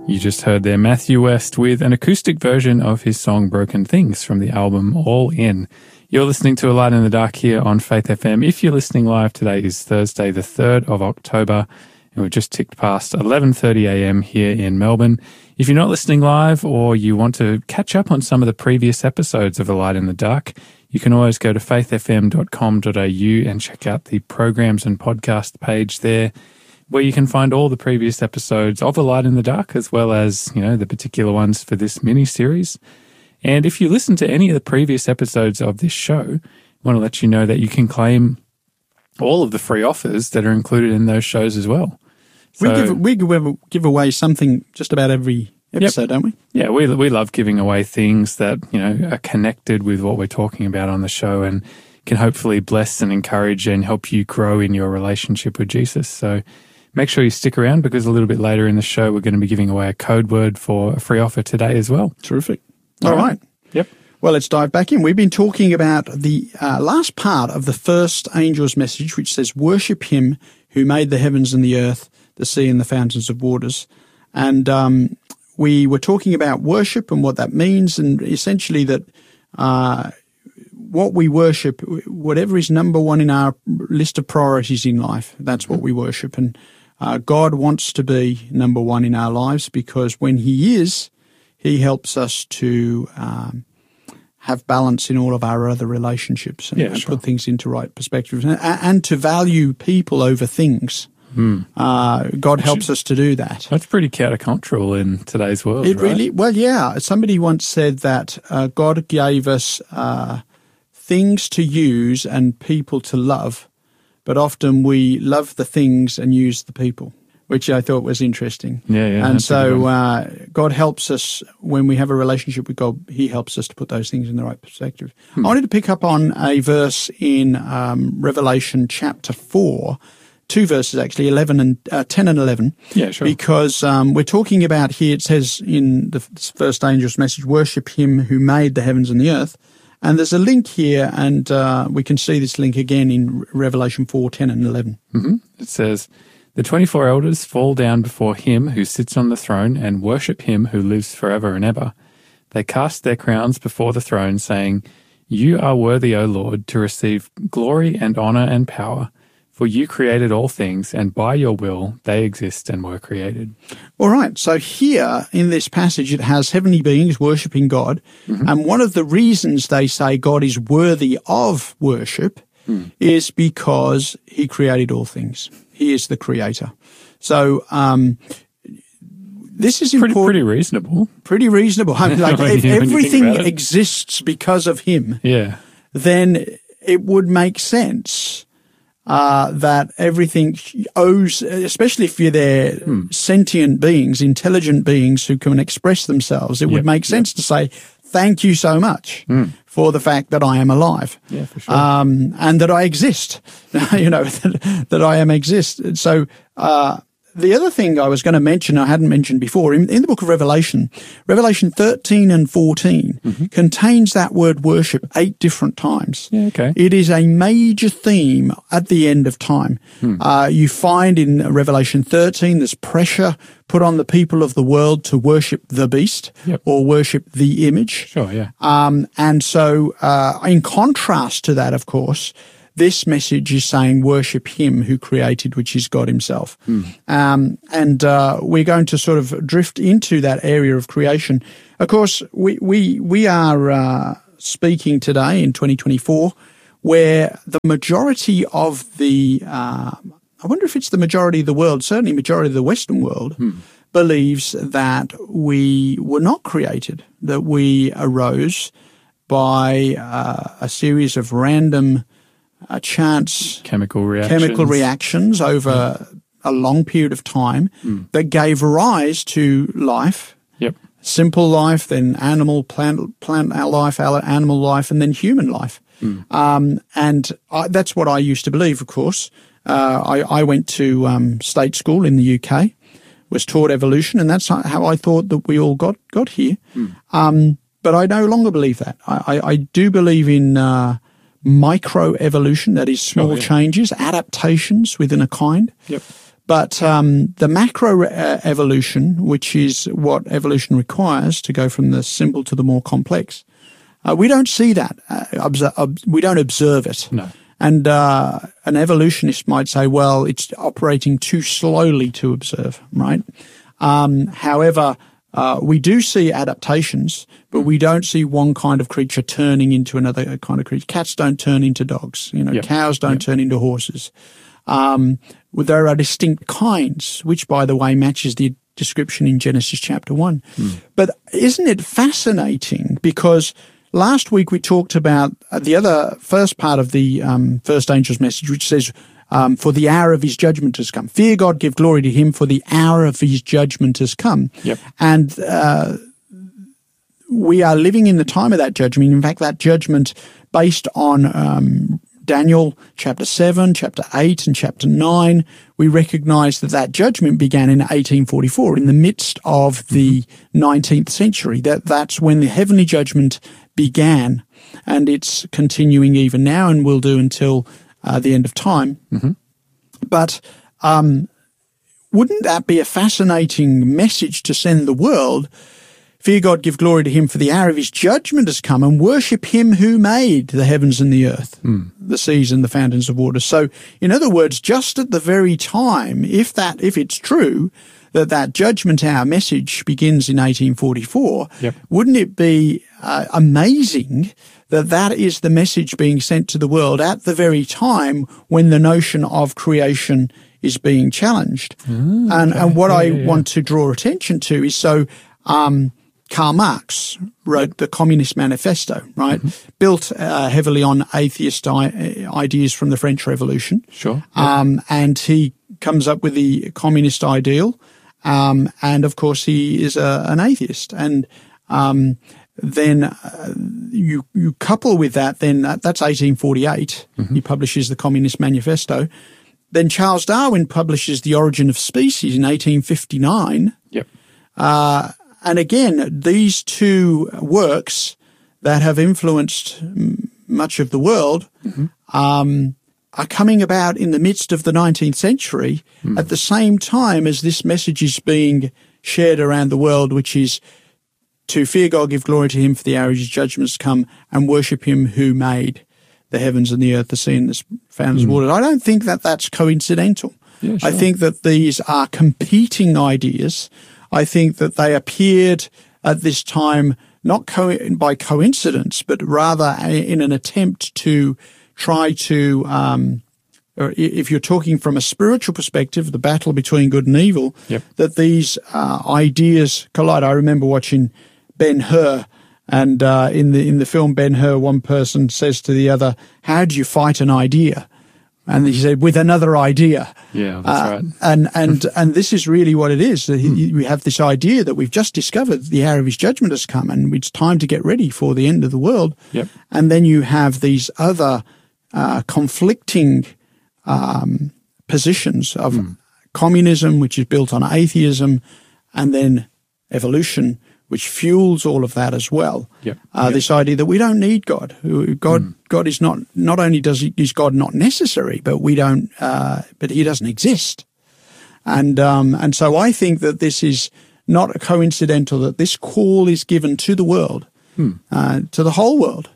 You just heard there Matthew West with an acoustic version of his song Broken Things from the album All In. You're listening to A Light in the Dark here on Faith FM. If you're listening live, today is Thursday, the 3rd of October, and we've just ticked past 11:30 a.m. here in Melbourne. If you're not listening live or you want to catch up on some of the previous episodes of A Light in the Dark, you can always go to faithfm.com.au and check out the programs and podcast page there, where you can find all the previous episodes of A Light in the Dark, as well as, the particular ones for this mini-series. And if you listen to any of the previous episodes of this show, I want to let you know that you can claim all of the free offers that are included in those shows as well. So, we give away something just about every episode, don't we? Yeah, we love giving away things that, are connected with what we're talking about on the show and can hopefully bless and encourage and help you grow in your relationship with Jesus. So make sure you stick around, because a little bit later in the show, we're going to be giving away a code word for a free offer today as well. Terrific. All right. Yep. Well, let's dive back in. We've been talking about the last part of the first angel's message, which says, worship him who made the heavens and the earth, the sea and the fountains of waters. And we were talking about worship and what that means, and essentially that what we worship, whatever is number one in our list of priorities in life, that's what we worship. And God wants to be number one in our lives, because when he is, he helps us to have balance in all of our other relationships and put things into right perspective, and to value people over things. God helps us to do that. That's pretty countercultural in today's world, It right? really, well, yeah. Somebody once said that God gave us things to use and people to love, but often we love the things and use the people, which I thought was interesting. Yeah. And so God helps us when we have a relationship with God. He helps us to put those things in the right perspective. I wanted to pick up on a verse in Revelation chapter 4, two verses actually, 10 and 11. Yeah, sure. Because we're talking about here, it says in the first angel's message, worship him who made the heavens and the earth. And there's a link here, and we can see this link again in Revelation 4, 10 and 11. Mm-hmm. It says, the 24 elders fall down before him who sits on the throne and worship him who lives forever and ever. They cast their crowns before the throne, saying, you are worthy, O Lord, to receive glory and honor and power, for you created all things, and by your will they exist and were created. All right, so here in this passage it has heavenly beings worshipping God, and one of the reasons they say God is worthy of worship is because he created all things. He is the creator. So this is important. Pretty reasonable. Pretty reasonable. I mean, like, if everything exists because of him, then it would make sense that everything owes, especially if you're there, sentient beings, intelligent beings who can express themselves, it would make sense to say, thank you so much for the fact that I am alive. Yeah, for sure. And that I exist, that I am exist. So, the other thing I was going to mention, I hadn't mentioned before, in the book of Revelation 13 and 14 contains that word worship 8 different times. Yeah, okay. It is a major theme at the end of time. You find in Revelation 13 there's pressure put on the people of the world to worship the beast or worship the image. Sure, yeah. And so in contrast to that, of course, this message is saying worship him who created, which is God himself. And we're going to sort of drift into that area of creation. Of course, we are speaking today in 2024 where the majority of the, I wonder if it's the majority of the world, certainly majority of the Western world, believes that we were not created, that we arose by a series of random chance chemical reactions over a long period of time that gave rise to life. Simple life, then animal, plant life, animal life, and then human life. And that's what I used to believe, of course. I went to state school in the UK, was taught evolution, and that's how I thought that we all got here. But I no longer believe that. I do believe in microevolution, that is small changes, adaptations within a kind. But the macro evolution, which is what evolution requires to go from the simple to the more complex, we don't see that. We don't observe it. No. And an evolutionist might say, well, it's operating too slowly to observe, right? However, we do see adaptations, but we don't see one kind of creature turning into another kind of creature. Cats don't turn into dogs. Yep. Cows don't turn into horses. There are distinct kinds, which, by the way, matches the description in Genesis chapter 1. But isn't it fascinating? Because last week we talked about the other first part of the first angel's message, which says, for the hour of his judgment has come. Fear God, give glory to him, for the hour of his judgment has come. Yep. And we are living in the time of that judgment. In fact, that judgment based on Daniel chapter 7, chapter 8, and chapter 9, we recognize that judgment began in 1844, in the midst of the 19th century. That's when the heavenly judgment began, and it's continuing even now and will do until the end of time. But wouldn't that be a fascinating message to send the world? Fear God, give glory to him, for the hour of his judgment has come, and worship him who made the heavens and the earth, the seas and the fountains of water. So, in other words, just at the very time, if it's true that judgment hour message begins in 1844, wouldn't it be amazing that is the message being sent to the world at the very time when the notion of creation is being challenged? And what I want to draw attention to is Karl Marx wrote the Communist Manifesto, right? Built heavily on atheist ideas from the French Revolution. Sure. And he comes up with the communist ideal. And of course he is an atheist. And then you couple with that, then that's 1848. He publishes the Communist Manifesto. Then Charles Darwin publishes The Origin of Species in 1859. Yep. And again, these two works that have influenced much of the world are coming about in the midst of the 19th century at the same time as this message is being shared around the world, which is to fear God, give glory to him, for the hour of his judgment has come, and worship him who made the heavens and the earth, the sea and the fountains of water. I don't think that's coincidental. Yeah, sure. I think that these are competing ideas. I think that they appeared at this time not by coincidence, but rather in an attempt to try to, or if you're talking from a spiritual perspective, the battle between good and evil, that these ideas collide. I remember watching Ben-Hur, and in the film Ben-Hur, one person says to the other, "How do you fight an idea?" And he said, "With another idea." Yeah, that's right. And this is really what it is. We have this idea that we've just discovered the hour of his judgment has come, and it's time to get ready for the end of the world. And then you have these other conflicting positions of communism, which is built on atheism, and then evolution, which fuels all of that as well. This idea that we don't need God. God is not only is God not necessary, but we don't, but he doesn't exist. And so I think that this is not coincidental that this call is given to the world, to the whole world,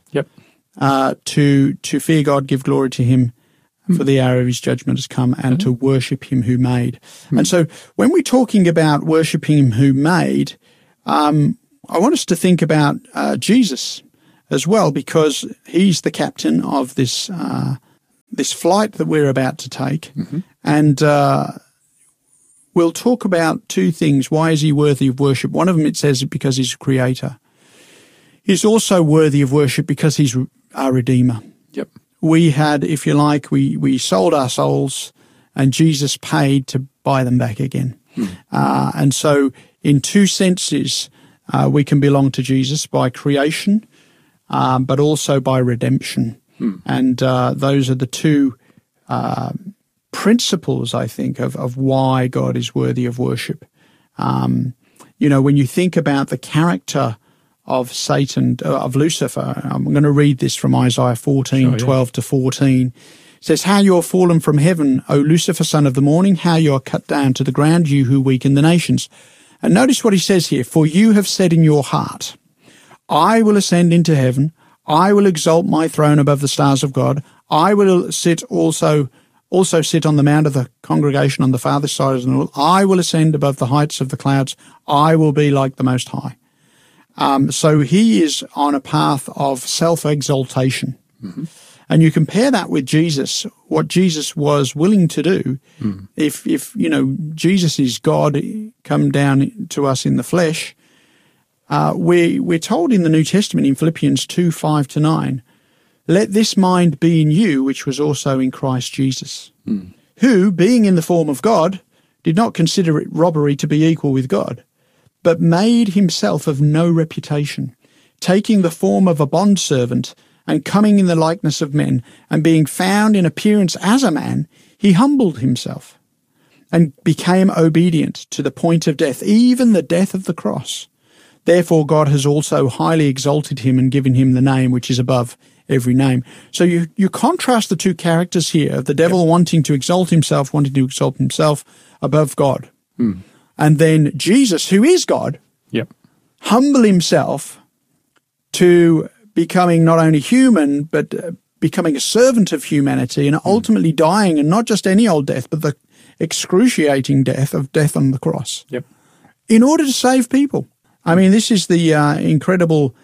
to fear God, give glory to him, for the hour of his judgment has come, and to worship him who made. And so when we're talking about worshiping him who made, I want us to think about Jesus as well, because he's the captain of this flight that we're about to take. And we'll talk about two things. Why is he worthy of worship? One of them, it says, because he's a creator. He's also worthy of worship because he's our Redeemer. We had, if you like, we sold our souls, and Jesus paid to buy them back again. And so in two senses, we can belong to Jesus: by creation, but also by redemption. And those are the two principles, I think, of why God is worthy of worship. When you think about the character of Satan, of Lucifer, I'm going to read this from Isaiah 14, 12 to 14. It says, how you are fallen from heaven, O Lucifer, son of the morning, how you are cut down to the ground, you who weaken the nations. And notice what he says here, for you have said in your heart, I will ascend into heaven, I will exalt my throne above the stars of God, I will sit also sit on the mount of the congregation on the farthest side of the north, I will ascend above the heights of the clouds, I will be like the Most High. So he is on a path of self-exaltation. Mm-hmm. And you compare that with Jesus, what Jesus was willing to do. Mm. If Jesus is God come down to us in the flesh, we're told in the New Testament in Philippians 2:5-9, let this mind be in you, which was also in Christ Jesus, who, being in the form of God, did not consider it robbery to be equal with God, but made himself of no reputation, taking the form of a bondservant, and coming in the likeness of men, and being found in appearance as a man, he humbled himself, and became obedient to the point of death, even the death of the cross. Therefore God has also highly exalted him and given him the name which is above every name. So you contrast the two characters here, of the devil wanting to exalt himself above God. Mm. And then Jesus, who is God, humble himself to becoming not only human, but becoming a servant of humanity and ultimately dying, and not just any old death, but the excruciating death on the cross, in order to save people. I mean, this is the incredible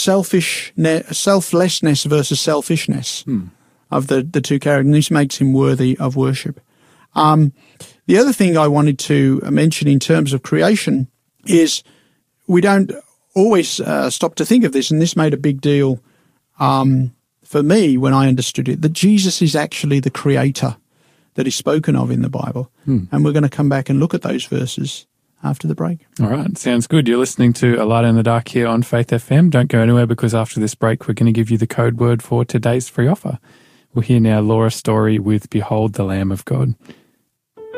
selflessness versus selfishness of the two characters, and this makes him worthy of worship. The other thing I wanted to mention in terms of creation is we don't always stop to think of this, and this made a big deal for me when I understood it, that Jesus is actually the creator that is spoken of in the Bible. And we're going to come back and look at those verses after the break. All right, sounds good. You're listening to A Light in the Dark here on Faith FM. Don't go anywhere, because after this break, we're going to give you the code word for today's free offer. We'll hear now Laura Story with Behold the Lamb of God.